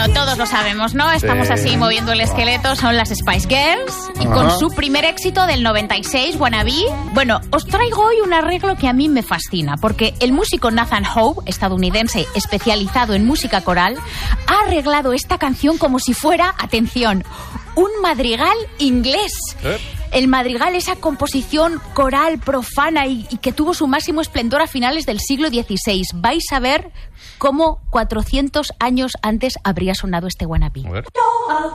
Bueno, todos lo sabemos, ¿no? Estamos así moviendo el esqueleto, son las Spice Girls. Y con su primer éxito del 96, Wannabe. Bueno, os traigo hoy un arreglo que a mí me fascina, porque el músico Nathan Howe, estadounidense especializado en música coral, ha arreglado esta canción como si fuera, atención, un madrigal inglés. El madrigal, esa composición coral profana y que tuvo su máximo esplendor a finales del siglo XVI. Vais a ver cómo 400 años antes habría sonado este Wannabe.